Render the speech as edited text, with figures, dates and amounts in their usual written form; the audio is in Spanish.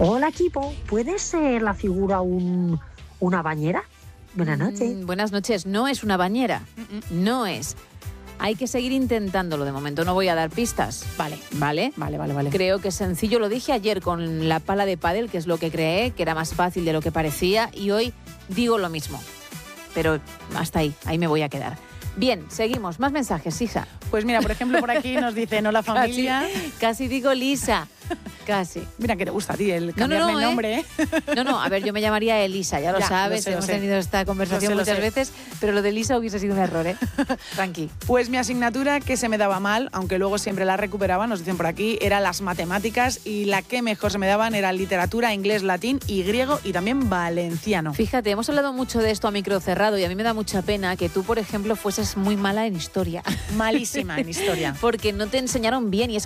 Hola, equipo. ¿Puede ser la figura una bañera? Buenas noches. Buenas noches. No es una bañera. No es. Hay que seguir intentándolo. De momento no voy a dar pistas. Vale. Creo que es sencillo. Lo dije ayer con la pala de pádel, que es lo que creé, que era más fácil de lo que parecía, y hoy digo lo mismo. Pero hasta ahí me voy a quedar. Bien, seguimos. Más mensajes, Isa. Pues mira, por ejemplo, por aquí nos dicen hola familia. Casi digo Lisa. Casi. Mira que te gusta a ti el cambiarme el nombre, ¿eh? No, a ver, yo me llamaría Elisa, ya lo sabes, hemos tenido esta conversación muchas veces, pero lo de Elisa hubiese sido un error, ¿eh? Tranqui. Pues mi asignatura que se me daba mal, aunque luego siempre la recuperaba, nos dicen por aquí, era las matemáticas, y la que mejor se me daban era literatura, inglés, latín y griego y también valenciano. Fíjate, hemos hablado mucho de esto a micro cerrado y a mí me da mucha pena que tú, por ejemplo, fueses muy mala en historia. Malísima en historia. Porque no te enseñaron bien y es